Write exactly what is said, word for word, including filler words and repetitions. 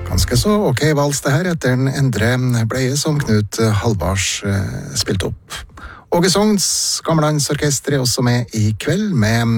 Ganske så ok vals det her etter en endre bleie som Knut Halvars eh, spilte opp. Åge Sogns Gammelandsorkester er også med i kveld med